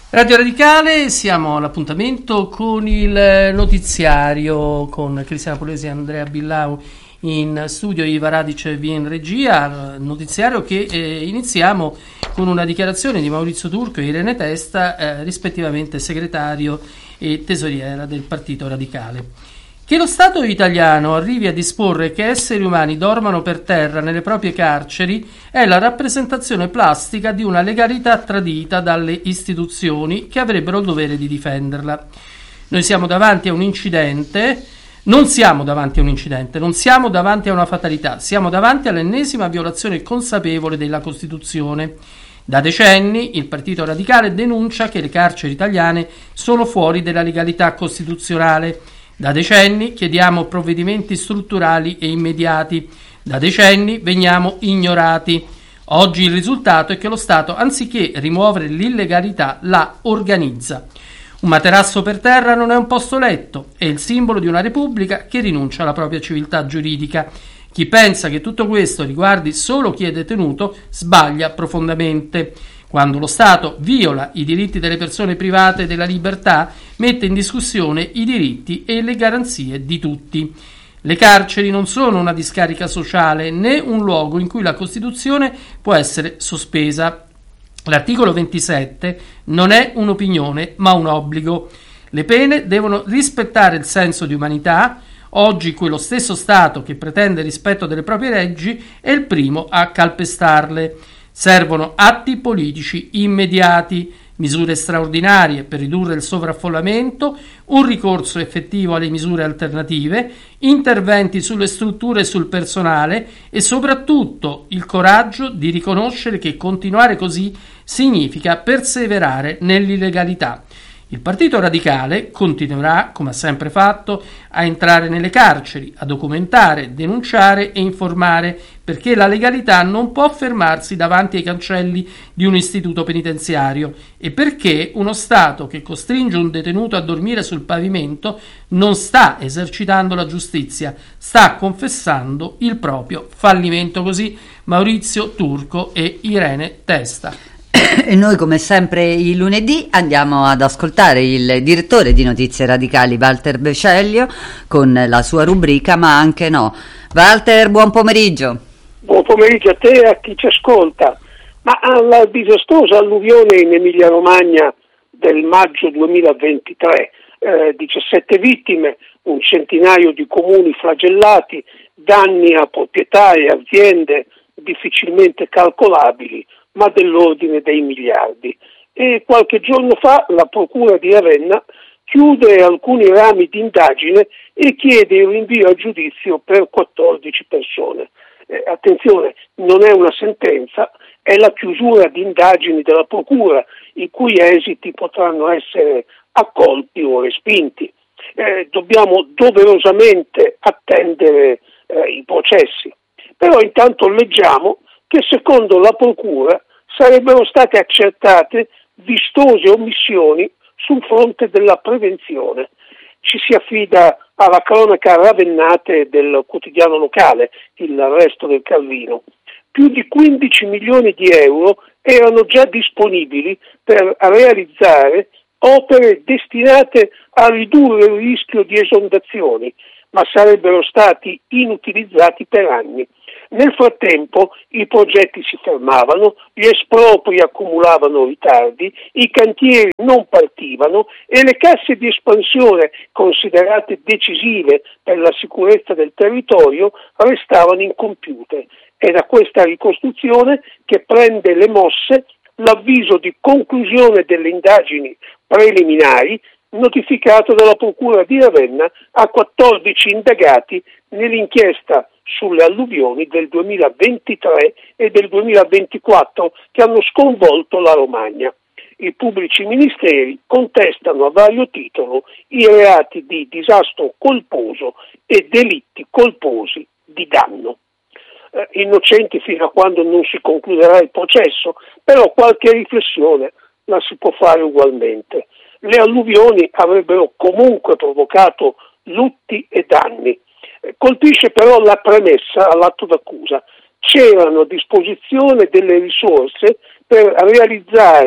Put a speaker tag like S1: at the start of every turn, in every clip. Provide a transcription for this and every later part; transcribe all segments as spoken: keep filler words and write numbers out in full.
S1: Radio Radicale, siamo all'appuntamento con il notiziario con Cristiana Polesi e Andrea Billau in studio, Iva Radice vi in regia, notiziario che eh, iniziamo con una dichiarazione di Maurizio Turco e Irene Testa, eh, rispettivamente segretario e tesoriera del Partito Radicale. Che lo Stato italiano arrivi a disporre che esseri umani dormano per terra nelle proprie carceri è la rappresentazione plastica di una legalità tradita dalle istituzioni che avrebbero il dovere di difenderla. Noi siamo davanti a un incidente, non siamo davanti a un incidente, non siamo davanti a una fatalità, siamo davanti all'ennesima violazione consapevole della Costituzione. Da decenni il Partito Radicale denuncia che le carceri italiane sono fuori della legalità costituzionale. Da decenni chiediamo provvedimenti strutturali e immediati. Da decenni veniamo ignorati. Oggi il risultato è che lo Stato, anziché rimuovere l'illegalità, la organizza. Un materasso per terra non è un posto letto, è il simbolo di una Repubblica che rinuncia alla propria civiltà giuridica. Chi pensa che tutto questo riguardi solo chi è detenuto sbaglia profondamente. Quando lo Stato viola i diritti delle persone private della libertà, mette in discussione i diritti e le garanzie di tutti. Le carceri non sono una discarica sociale né un luogo in cui la Costituzione può essere sospesa. L'articolo ventisette non è un'opinione ma un obbligo. Le pene devono rispettare il senso di umanità. Oggi quello stesso Stato che pretende il rispetto delle proprie leggi è il primo a calpestarle. Servono atti politici immediati, misure straordinarie per ridurre il sovraffollamento, un ricorso effettivo alle misure alternative, interventi sulle strutture e sul personale e soprattutto il coraggio di riconoscere che continuare così significa perseverare nell'illegalità. Il Partito Radicale continuerà, come ha sempre fatto, a entrare nelle carceri, a documentare, denunciare e informare, perché la legalità non può fermarsi davanti ai cancelli di un istituto penitenziario e perché uno Stato che costringe un detenuto a dormire sul pavimento non sta esercitando la giustizia, sta confessando il proprio fallimento. Così Maurizio Turco e Irene Testa.
S2: E noi, come sempre il lunedì, andiamo ad ascoltare il direttore di Notizie Radicali, Walter Beceglio, con la sua rubrica Ma anche no. Walter, buon pomeriggio.
S3: Buon pomeriggio a te e a chi ci ascolta. Ma alla disastrosa alluvione in Emilia-Romagna del maggio duemilaventitré, eh, diciassette vittime, un centinaio di comuni flagellati, danni a proprietà e aziende difficilmente calcolabili, ma dell'ordine dei miliardi. E qualche giorno fa la Procura di Ravenna chiude alcuni rami di indagine e chiede il rinvio a giudizio per quattordici persone. Eh, attenzione, non è una sentenza, è la chiusura di indagini della Procura, i cui esiti potranno essere accolti o respinti. Eh, dobbiamo doverosamente attendere eh, i processi. Però intanto leggiamo che secondo la Procura sarebbero state accertate vistose omissioni sul fronte della prevenzione. Ci si affida alla cronaca ravennate del quotidiano locale, il Resto del Calvino. Più di quindici milioni di euro erano già disponibili per realizzare opere destinate a ridurre il rischio di esondazioni, ma sarebbero stati inutilizzati per anni. Nel frattempo i progetti si fermavano, gli espropri accumulavano ritardi, i cantieri non partivano e le casse di espansione, considerate decisive per la sicurezza del territorio, restavano incompiute. È da questa ricostruzione che prende le mosse l'avviso di conclusione delle indagini preliminari notificato dalla Procura di Ravenna a quattordici indagati nell'inchiesta sulle alluvioni del duemilaventitré e del duemilaventiquattro che hanno sconvolto la Romagna. I pubblici ministeri contestano a vario titolo i reati di disastro colposo e delitti colposi di danno. Eh, innocenti fino a quando non si concluderà il processo, però qualche riflessione la si può fare ugualmente. Le alluvioni avrebbero comunque provocato lutti e danni. Colpisce però la premessa all'atto d'accusa. C'erano a disposizione delle risorse per realizzare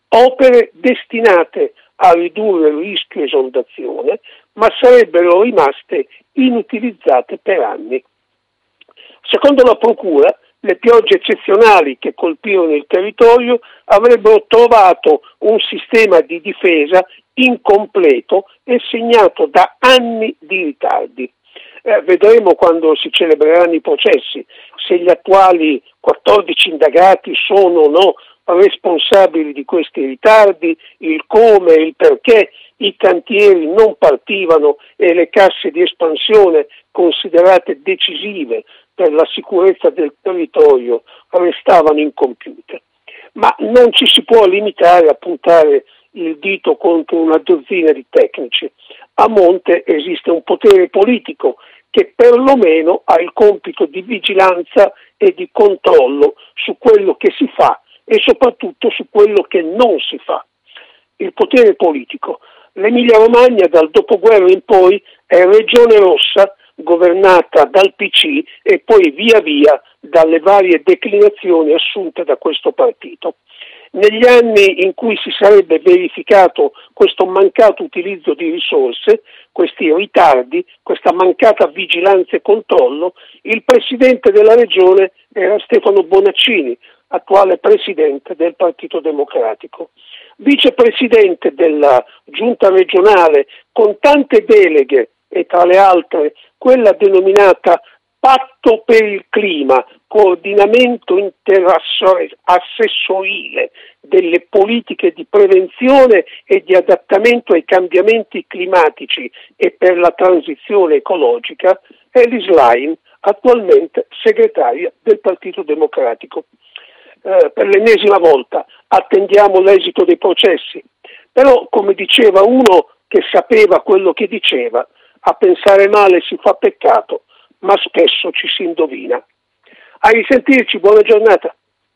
S3: opere destinate a ridurre il rischio esondazione, ma sarebbero rimaste inutilizzate per anni. Secondo la Procura, le piogge eccezionali che colpirono il territorio avrebbero trovato un sistema di difesa incompleto e segnato da anni di ritardi. Eh, vedremo quando si celebreranno i processi se gli attuali quattordici indagati sono o no responsabili di questi ritardi, il come e il perché i cantieri non partivano e le casse di espansione considerate decisive per la sicurezza del territorio restavano incompiute. Ma non ci si può limitare a puntare il dito contro una dozzina di tecnici. A monte esiste un potere politico che perlomeno ha il compito di vigilanza e di controllo su quello che si fa e soprattutto su quello che non si fa. Il potere politico. L'Emilia Romagna dal dopoguerra in poi è regione rossa, governata dal P C e poi via via dalle varie declinazioni assunte da questo partito. Negli anni in cui si sarebbe verificato questo mancato utilizzo di risorse, questi ritardi, questa mancata vigilanza e controllo, il presidente della regione era Stefano Bonaccini, attuale presidente del Partito Democratico. Vicepresidente della giunta regionale con tante deleghe e tra le altre quella denominata Patto per il clima, coordinamento interassessorile delle politiche di prevenzione e di adattamento ai cambiamenti climatici e per la transizione ecologica, Elly Schlein, attualmente segretaria del Partito Democratico. Eh, per l'ennesima volta attendiamo l'esito dei processi, però come diceva uno che sapeva quello che diceva, a pensare male si fa peccato, ma spesso ci si indovina. A risentirci, buona giornata.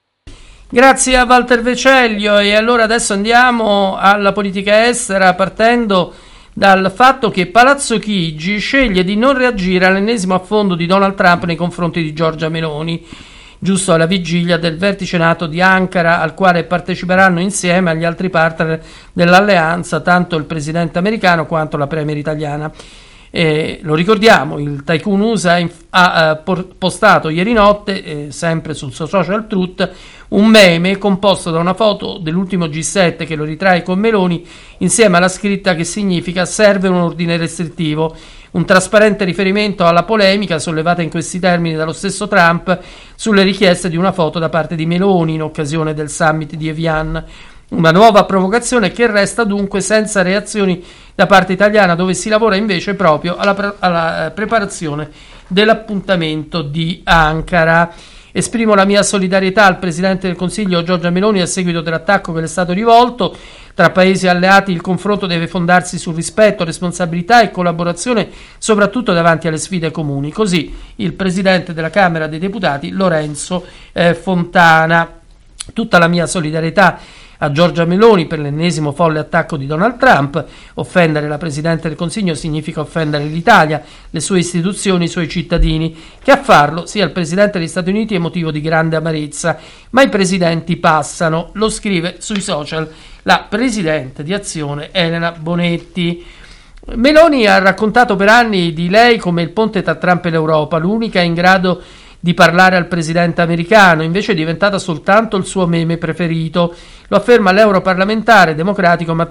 S1: Grazie a Walter Vecellio. E allora adesso andiamo alla politica estera, partendo dal fatto che Palazzo Chigi sceglie di non reagire all'ennesimo affondo di Donald Trump nei confronti di Giorgia Meloni, giusto alla vigilia del vertice NATO di Ankara, al quale parteciperanno insieme agli altri partner dell'alleanza tanto il presidente americano quanto la premier italiana. Eh, lo ricordiamo, il tycoon U S A inf- ha eh, por- postato ieri notte, eh, sempre sul suo social Truth, un meme composto da una foto dell'ultimo G sette che lo ritrae con Meloni insieme alla scritta che significa serve un ordine restrittivo, un trasparente riferimento alla polemica sollevata in questi termini dallo stesso Trump sulle richieste di una foto da parte di Meloni in occasione del summit di Evian. Una nuova provocazione che resta dunque senza reazioni da parte italiana, dove si lavora invece proprio alla, pre- alla preparazione dell'appuntamento di Ankara. Esprimo la mia solidarietà al Presidente del Consiglio Giorgia Meloni a seguito dell'attacco che le è stato rivolto. Tra paesi alleati il confronto deve fondarsi sul rispetto, responsabilità e collaborazione, soprattutto davanti alle sfide comuni. Così il Presidente della Camera dei Deputati Lorenzo eh, Fontana. Tutta la mia solidarietà a Giorgia Meloni per l'ennesimo folle attacco di Donald Trump. Offendere la Presidente del Consiglio significa offendere l'Italia, le sue istituzioni, i suoi cittadini. Che a farlo sia il Presidente degli Stati Uniti è motivo di grande amarezza, ma i presidenti passano, lo scrive sui social la Presidente di Azione Elena Bonetti. Meloni ha raccontato per anni di lei come il ponte tra Trump e l'Europa, l'unica in grado di parlare al presidente americano, invece è diventata soltanto il suo meme preferito. Lo afferma l'europarlamentare democratico